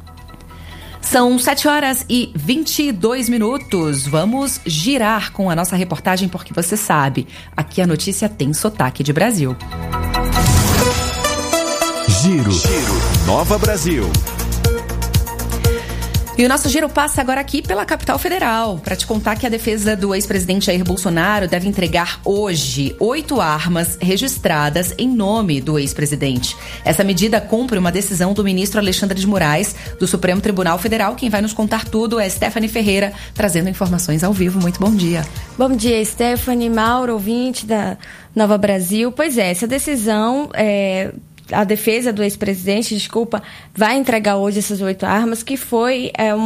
São 7h22. Vamos girar com a nossa reportagem, porque você sabe, aqui a notícia tem sotaque de Brasil. Giro. Nova Brasil. E o nosso giro passa agora aqui pela capital federal, para te contar que a defesa do ex-presidente Jair Bolsonaro deve entregar hoje 8 armas registradas em nome do ex-presidente. Essa medida cumpre uma decisão do ministro Alexandre de Moraes, do Supremo Tribunal Federal. Quem vai nos contar tudo é Stephanie Ferreira, trazendo informações ao vivo. Muito bom dia. Bom dia, Stephanie, Mauro, ouvinte da Nova Brasil. Pois é, essa decisão a defesa do ex-presidente, vai entregar hoje essas 8 armas, que foi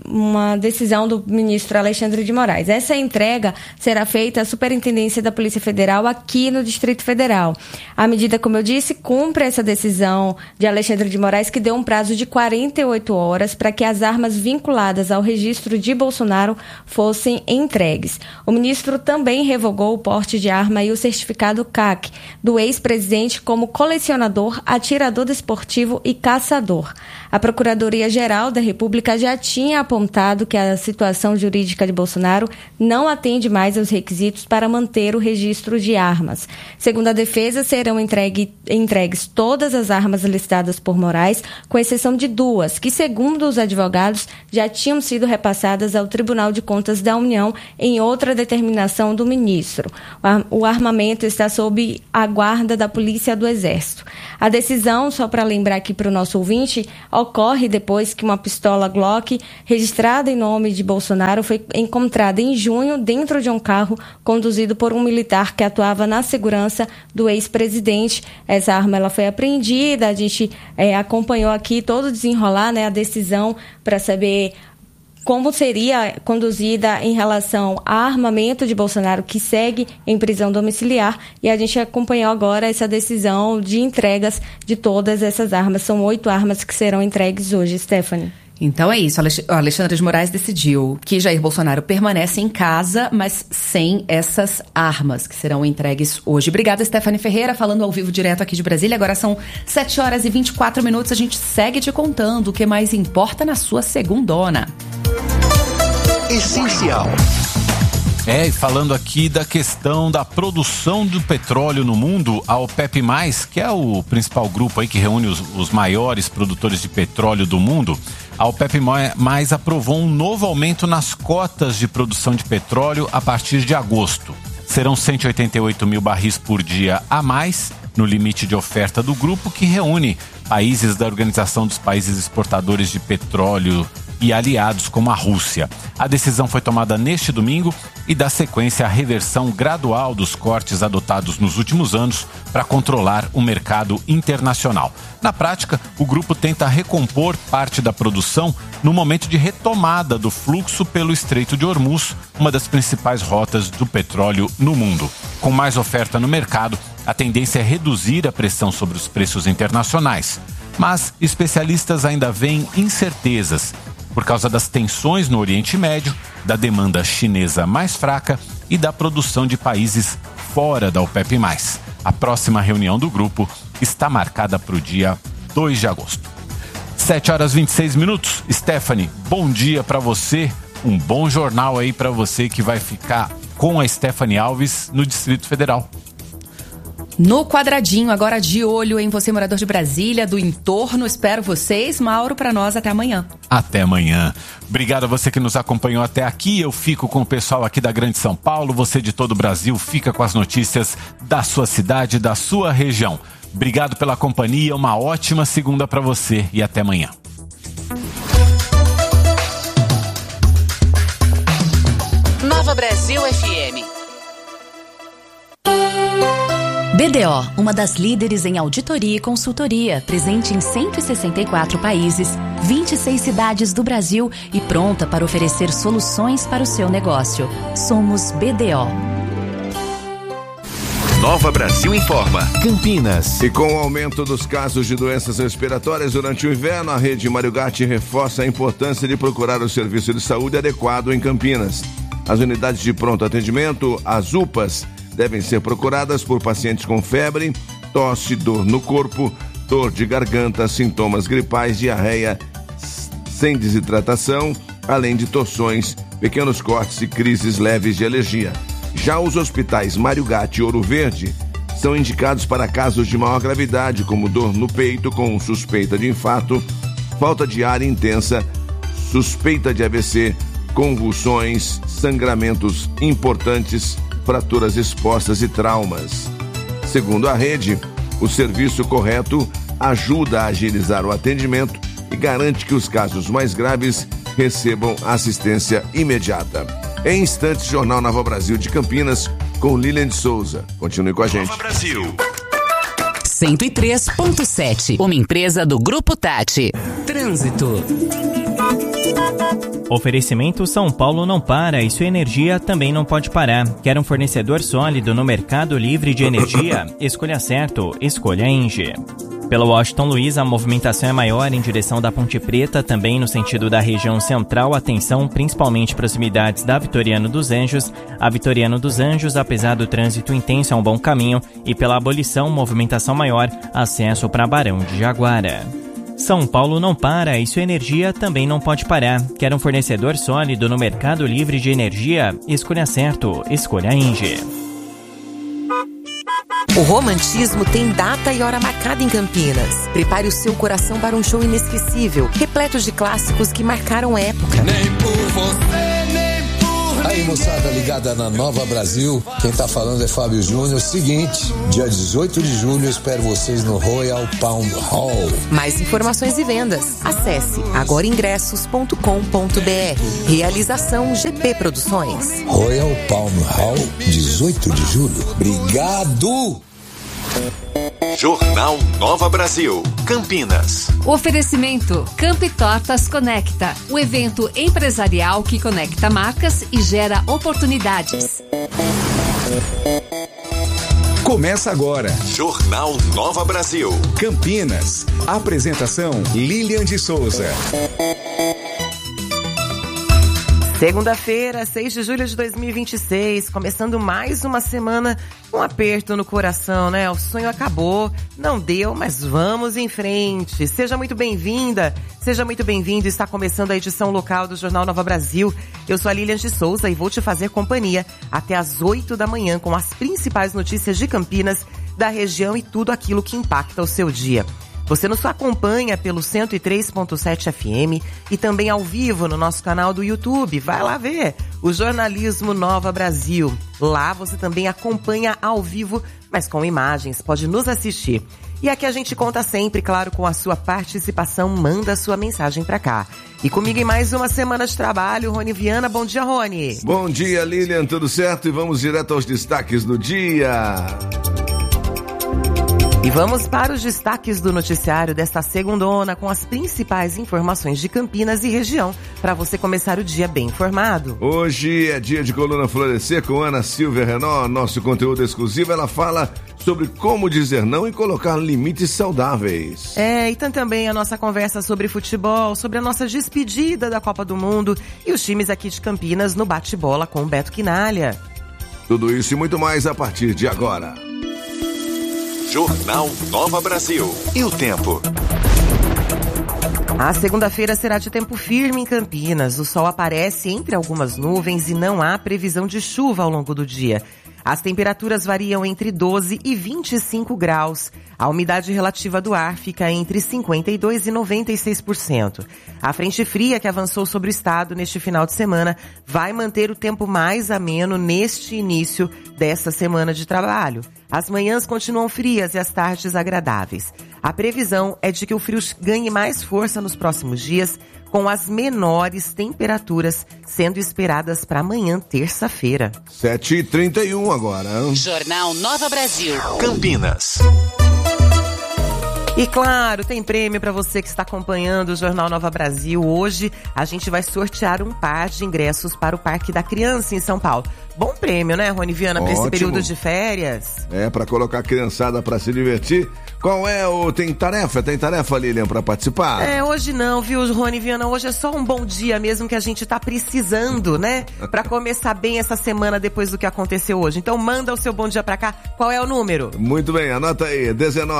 uma decisão do ministro Alexandre de Moraes. Essa entrega será feita à Superintendência da Polícia Federal aqui no Distrito Federal. A medida, como eu disse, cumpre essa decisão de Alexandre de Moraes, que deu um prazo de 48 horas para que as armas vinculadas ao registro de Bolsonaro fossem entregues. O ministro também revogou o porte de arma e o certificado CAC do ex-presidente como colecionador, atirador desportivo e caçador. A Procuradoria-Geral da República já tinha apontado que a situação jurídica de Bolsonaro não atende mais aos requisitos para manter o registro de armas. Segundo a defesa, serão entregues todas as armas listadas por Moraes, com exceção de 2, que, segundo os advogados, já tinham sido repassadas ao Tribunal de Contas da União em outra determinação do ministro. O armamento está sob a guarda da Polícia do Exército. A decisão, só para lembrar aqui para o nosso ouvinte, ocorre depois que uma pistola Glock, registrada em nome de Bolsonaro, foi encontrada em junho dentro de um carro conduzido por um militar que atuava na segurança do ex-presidente. Essa arma ela foi apreendida, a gente acompanhou aqui todo o desenrolar, né, a decisão para saber como seria conduzida em relação a armamento de Bolsonaro, que segue em prisão domiciliar, e a gente acompanhou agora essa decisão de entregas de todas essas armas. São 8 armas que serão entregues hoje, Stephanie. Então é isso, Alexandre de Moraes decidiu que Jair Bolsonaro permanece em casa, mas sem essas armas que serão entregues hoje. Obrigada, Stephanie Ferreira, falando ao vivo direto aqui de Brasília. Agora são 7 horas e 24 minutos, a gente segue te contando o que mais importa na sua segundona. Essencial. E falando aqui da questão da produção do petróleo no mundo, a OPEP+, que é o principal grupo aí que reúne os maiores produtores de petróleo do mundo, a OPEP+ aprovou um novo aumento nas cotas de produção de petróleo a partir de agosto. Serão 188 mil barris por dia a mais, no limite de oferta do grupo, que reúne países da Organização dos Países Exportadores de Petróleo e aliados como a Rússia. A decisão foi tomada neste domingo e dá sequência à reversão gradual dos cortes adotados nos últimos anos para controlar o mercado internacional. Na prática, o grupo tenta recompor parte da produção no momento de retomada do fluxo pelo Estreito de Hormuz, uma das principais rotas do petróleo no mundo. Com mais oferta no mercado, a tendência é reduzir a pressão sobre os preços internacionais. Mas especialistas ainda veem incertezas por causa das tensões no Oriente Médio, da demanda chinesa mais fraca e da produção de países fora da OPEP+. A próxima reunião do grupo está marcada para o dia 2 de agosto. 7 horas e 26 minutos. Stephanie, bom dia para você. Um bom jornal aí para você que vai ficar com a Stephanie Alves no Distrito Federal. No quadradinho, agora de olho em você, morador de Brasília, do entorno. Espero vocês. Mauro, para nós, até amanhã. Até amanhã. Obrigado a você que nos acompanhou até aqui. Eu fico com o pessoal aqui da Grande São Paulo. Você de todo o Brasil fica com as notícias da sua cidade, da sua região. Obrigado pela companhia. Uma ótima segunda para você e até amanhã. Nova Brasil FM. BDO, uma das líderes em auditoria e consultoria, presente em 164 países, 26 cidades do Brasil e pronta para oferecer soluções para o seu negócio. Somos BDO. Nova Brasil informa. Campinas. E com o aumento dos casos de doenças respiratórias durante o inverno, a rede Mário Gatti reforça a importância de procurar o serviço de saúde adequado em Campinas. As unidades de pronto atendimento, as UPAs, devem ser procuradas por pacientes com febre, tosse, dor no corpo, dor de garganta, sintomas gripais, diarreia sem desidratação, além de tossões, pequenos cortes e crises leves de alergia. Já os hospitais Mário Gatti e Ouro Verde são indicados para casos de maior gravidade, como dor no peito com suspeita de infarto, falta de ar intensa, suspeita de AVC, convulsões, sangramentos importantes, fraturas expostas e traumas. Segundo a rede, o serviço correto ajuda a agilizar o atendimento e garante que os casos mais graves recebam assistência imediata. Em instantes, Jornal Nova Brasil de Campinas, com Lilian de Souza. Continue com a gente. Nova Brasil. 103.7, uma empresa do Grupo Tati. Trânsito. Oferecimento São Paulo não para e sua energia também não pode parar. Quer um fornecedor sólido no mercado livre de energia? Escolha certo, escolha ENGIE. Pela Washington Luiz, a movimentação é maior em direção da Ponte Preta, também no sentido da região central. Atenção, principalmente proximidades da Vitoriano dos Anjos. A Vitoriano dos Anjos, apesar do trânsito intenso, é um bom caminho. E pela Abolição, movimentação maior, acesso para Barão de Jaguara. São Paulo não para e sua energia também não pode parar. Quer um fornecedor sólido no mercado livre de energia? Escolha certo, escolha ENGIE. O romantismo tem data e hora marcada em Campinas. Prepare o seu coração para um show inesquecível, repleto de clássicos que marcaram época. Nem por você, nem por Aí, moçada ligada na Nova Brasil, quem tá falando é Fábio Júnior. Seguinte, dia 18 de julho eu espero vocês no Royal Palm Hall. Mais informações e vendas. Acesse agoraingressos.com.br. Realização GP Produções. Royal Palm Hall, 18 de julho. Obrigado! Jornal Nova Brasil, Campinas. Oferecimento Campi Tortas Conecta, o evento empresarial que conecta marcas e gera oportunidades. Começa agora. Jornal Nova Brasil, Campinas. Apresentação Lilian de Souza. Segunda-feira, 6 de julho de 2026, começando mais uma semana com um aperto no coração, né? O sonho acabou, não deu, mas vamos em frente. Seja muito bem-vinda, seja muito bem-vindo. Está começando a edição local do Jornal Nova Brasil. Eu sou a Lilian de Souza e vou te fazer companhia até às 8 da manhã com as principais notícias de Campinas, da região e tudo aquilo que impacta o seu dia. Você nos acompanha pelo 103.7 FM e também ao vivo no nosso canal do YouTube. Vai lá ver o Jornalismo Nova Brasil. Lá você também acompanha ao vivo, mas com imagens, pode nos assistir. E aqui a gente conta sempre, claro, com a sua participação. Manda a sua mensagem pra cá. E comigo em mais uma semana de trabalho, Rony Viana. Bom dia, Rony. Bom dia, Lilian. Tudo certo? E vamos direto aos destaques do dia. E vamos para os destaques do noticiário desta segundona com as principais informações de Campinas e região para você começar o dia bem informado. Hoje é dia de Coluna Florescer com Ana Silvia Renault. Nosso conteúdo exclusivo, ela fala sobre como dizer não e colocar limites saudáveis. E tem também a nossa conversa sobre futebol, sobre a nossa despedida da Copa do Mundo e os times aqui de Campinas no bate-bola com o Beto Quinalha. Tudo isso e muito mais a partir de agora. Jornal Nova Brasil. E o tempo? A segunda-feira será de tempo firme em Campinas. O sol aparece entre algumas nuvens e não há previsão de chuva ao longo do dia. As temperaturas variam entre 12 e 25 graus. A umidade relativa do ar fica entre 52% e 96%. A frente fria que avançou sobre o estado neste final de semana vai manter o tempo mais ameno neste início dessa semana de trabalho. As manhãs continuam frias e as tardes agradáveis. A previsão é de que o frio ganhe mais força nos próximos dias, com as menores temperaturas sendo esperadas para amanhã, terça-feira. 7h31 agora. Jornal Nova Brasil, Campinas. E claro, tem prêmio para você que está acompanhando o Jornal Nova Brasil. Hoje a gente vai sortear um par de ingressos para o Parque da Criança em São Paulo. Bom prêmio, né, Rony Viana, para esse período de férias? Para colocar a criançada para se divertir. Qual é o... Tem tarefa, Lilian, para participar? Hoje não, viu, Rony Viana? Hoje é só um bom dia mesmo que a gente tá precisando, né? Para começar bem essa semana depois do que aconteceu hoje. Então manda o seu bom dia para cá. Qual é o número? Muito bem, anota aí,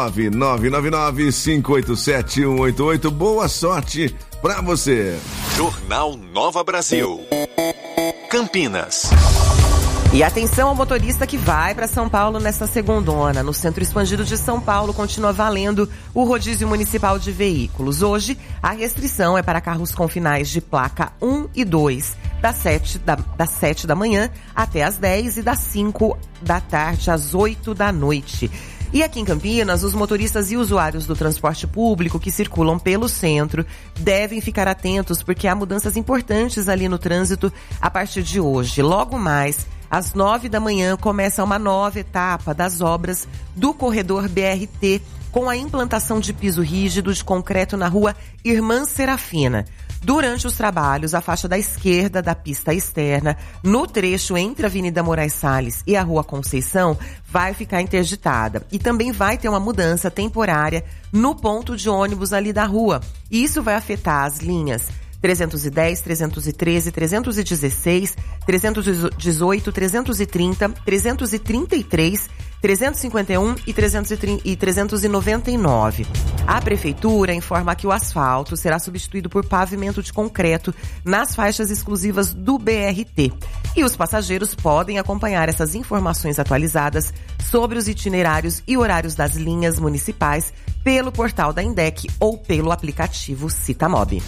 19999-587-188. Boa sorte para você. Jornal Nova Brasil, Campinas. E atenção ao motorista que vai para São Paulo nesta segundona. No Centro Expandido de São Paulo continua valendo o rodízio municipal de veículos. Hoje, a restrição é para carros com finais de placa 1 e 2, das 7 da manhã até as 10 e das 5 da tarde às 8 da noite. E aqui em Campinas, os motoristas e usuários do transporte público que circulam pelo centro devem ficar atentos porque há mudanças importantes ali no trânsito a partir de hoje. Logo mais, às 9 da manhã, começa uma nova etapa das obras do corredor BRT com a implantação de piso rígido de concreto na rua Irmã Serafina. Durante os trabalhos, a faixa da esquerda da pista externa, no trecho entre a Avenida Moraes Salles e a Rua Conceição, vai ficar interditada. E também vai ter uma mudança temporária no ponto de ônibus ali da rua. E isso vai afetar as linhas 310, 313, 316, 318, 330, 333, 351 e 399. A Prefeitura informa que o asfalto será substituído por pavimento de concreto nas faixas exclusivas do BRT. E os passageiros podem acompanhar essas informações atualizadas sobre os itinerários e horários das linhas municipais pelo portal da INDEC ou pelo aplicativo Citamob.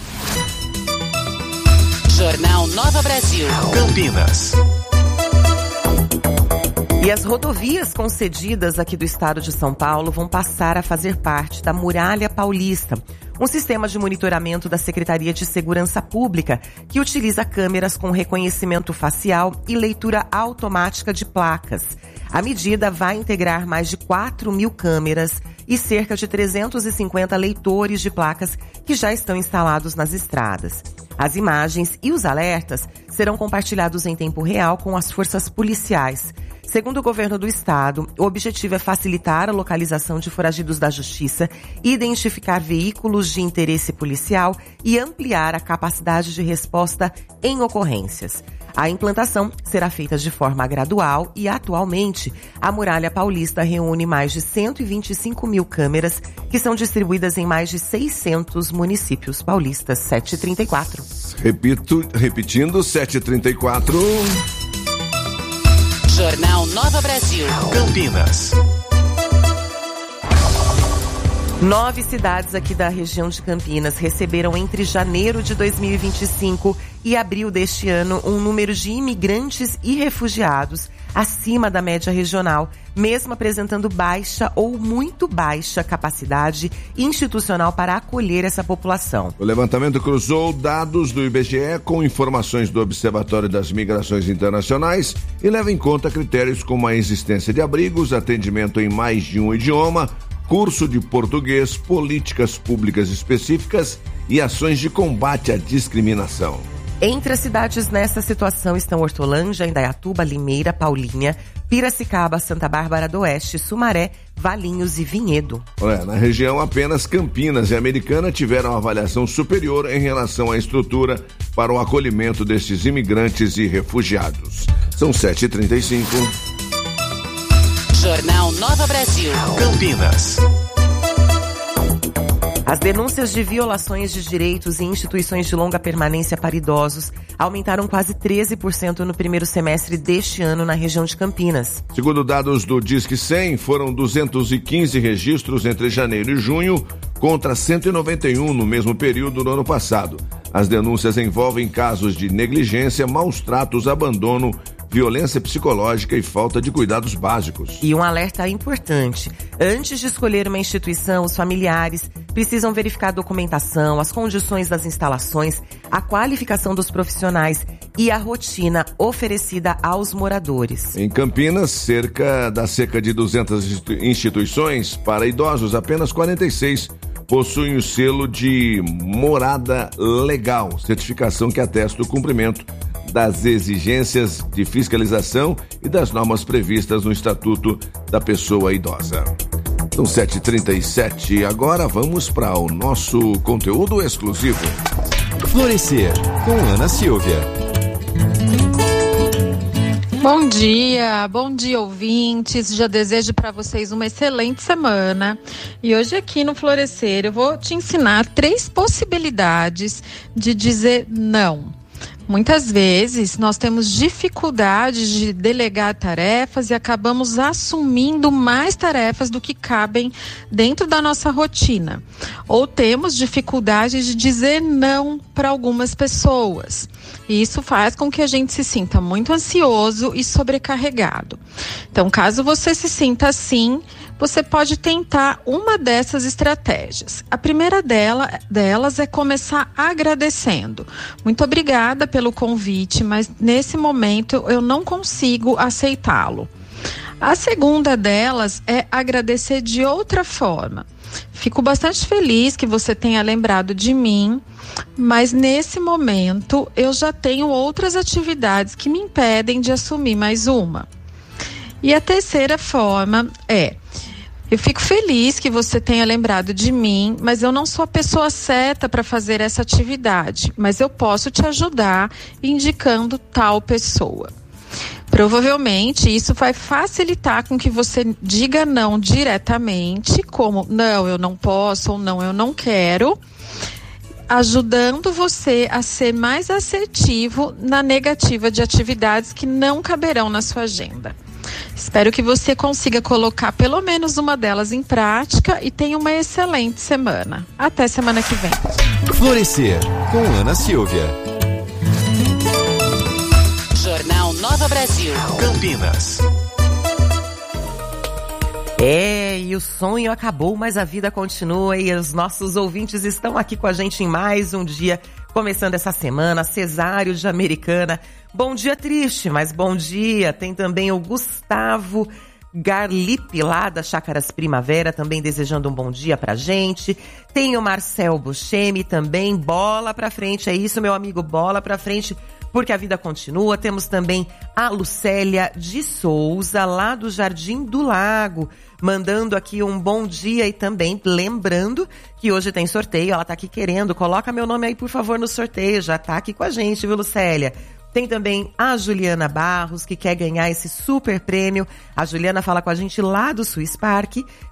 Jornal Nova Brasil. Campinas. E as rodovias concedidas aqui do estado de São Paulo vão passar a fazer parte da Muralha Paulista, um sistema de monitoramento da Secretaria de Segurança Pública que utiliza câmeras com reconhecimento facial e leitura automática de placas. A medida vai integrar mais de 4.000 câmeras e cerca de 350 leitores de placas que já estão instalados nas estradas. As imagens e os alertas serão compartilhados em tempo real com as forças policiais. Segundo o governo do estado, o objetivo é facilitar a localização de foragidos da justiça, identificar veículos de interesse policial e ampliar a capacidade de resposta em ocorrências. A implantação será feita de forma gradual e, atualmente, a Muralha Paulista reúne mais de 125.000 câmeras que são distribuídas em mais de 600 municípios paulistas. 7h34. Repetindo, 7h34. Jornal Nova Brasil. Campinas. 9 cidades aqui da região de Campinas receberam entre janeiro de 2025 e abril deste ano um número de imigrantes e refugiados acima da média regional, mesmo apresentando baixa ou muito baixa capacidade institucional para acolher essa população. O levantamento cruzou dados do IBGE com informações do Observatório das Migrações Internacionais e leva em conta critérios como a existência de abrigos, atendimento em mais de um idioma, curso de português, políticas públicas específicas e ações de combate à discriminação. Entre as cidades nessa situação estão Hortolândia, Indaiatuba, Limeira, Paulínia, Piracicaba, Santa Bárbara do Oeste, Sumaré, Valinhos e Vinhedo. Na região, apenas Campinas e Americana tiveram avaliação superior em relação à estrutura para o acolhimento destes imigrantes e refugiados. São 7h35. Jornal Nova Brasil. Campinas. As denúncias de violações de direitos em instituições de longa permanência para idosos aumentaram quase 13% no primeiro semestre deste ano na região de Campinas. Segundo dados do Disque 100, foram 215 registros entre janeiro e junho, contra 191 no mesmo período do ano passado. As denúncias envolvem casos de negligência, maus tratos, abandono, violência psicológica e falta de cuidados básicos. E um alerta importante: antes de escolher uma instituição, os familiares precisam verificar a documentação, as condições das instalações, a qualificação dos profissionais e a rotina oferecida aos moradores. Em Campinas, cerca de 200 instituições para idosos, apenas 46 possuem o selo de morada legal, certificação que atesta o cumprimento das exigências de fiscalização e das normas previstas no Estatuto da Pessoa Idosa. São 7h37, agora vamos para o nosso conteúdo exclusivo. Florescer, com Ana Silvia. Bom dia ouvintes, já desejo para vocês uma excelente semana e hoje aqui no Florescer eu vou te ensinar 3 possibilidades de dizer não. Muitas vezes nós temos dificuldade de delegar tarefas e acabamos assumindo mais tarefas do que cabem dentro da nossa rotina. Ou temos dificuldade de dizer não para algumas pessoas. E isso faz com que a gente se sinta muito ansioso e sobrecarregado. Então, caso você se sinta assim, você pode tentar uma dessas estratégias. A primeira delas é começar agradecendo. Muito obrigada pelo convite, mas nesse momento eu não consigo aceitá-lo. A segunda delas é agradecer de outra forma. Fico bastante feliz que você tenha lembrado de mim Mas nesse momento eu já tenho outras atividades que me impedem de assumir mais uma. E a terceira forma é: eu fico feliz que você tenha lembrado de mim, mas eu não sou a pessoa certa para fazer essa atividade, mas eu posso te ajudar indicando tal pessoa. Provavelmente isso vai facilitar com que você diga não diretamente, como não, eu não posso ou não, eu não quero, ajudando você a ser mais assertivo na negativa de atividades que não caberão na sua agenda. Espero que você consiga colocar pelo menos uma delas em prática e tenha uma excelente semana. Até semana que vem. Florescer, com Ana Silvia. Jornal Nova Brasil. Campinas. E o sonho acabou, mas a vida continua e os nossos ouvintes estão aqui com a gente em mais um dia, começando essa semana. Cesário de Americana. Bom dia triste, mas bom dia. Tem também o Gustavo Garlipe, lá da Chácaras Primavera, também desejando um bom dia pra gente. Tem o Marcel Buscemi também, bola pra frente, é isso, meu amigo, bola pra frente, porque a vida continua. Temos também a Lucélia de Souza, lá do Jardim do Lago, mandando aqui um bom dia e também lembrando que hoje tem sorteio. Ela tá aqui querendo, coloca meu nome aí por favor no sorteio, já tá aqui com a gente, viu, Lucélia? Tem também a Juliana Barros, que quer ganhar esse super prêmio. A Juliana fala com a gente lá do Swiss Park.